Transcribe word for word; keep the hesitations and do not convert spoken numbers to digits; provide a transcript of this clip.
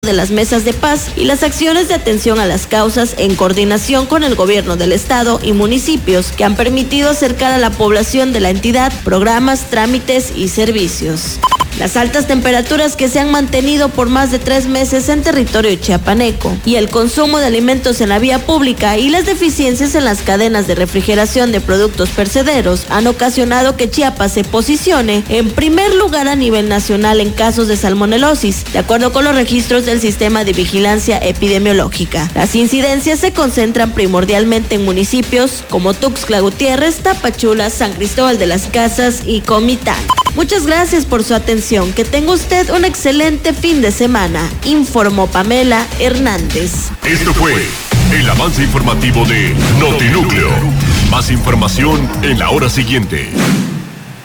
de las mesas de paz y las acciones de atención a las causas en coordinación con el gobierno del estado y municipios que han permitido acercar a la población de la entidad programas, trámites y servicios. Las altas temperaturas que se han mantenido por más de tres meses en territorio chiapaneco y el consumo de alimentos en la vía pública y las deficiencias en las cadenas de refrigeración de productos perecederos han ocasionado que Chiapas se posicione en primer lugar a nivel nacional en casos de salmonelosis, de acuerdo con los registros del Sistema de Vigilancia Epidemiológica. Las incidencias se concentran primordialmente en municipios como Tuxtla Gutiérrez, Tapachula, San Cristóbal de las Casas y Comitán. Muchas gracias por su atención. Que tenga usted un excelente fin de semana. Informó Pamela Hernández. Esto fue el avance informativo de Notinúcleo. Más información en la hora siguiente.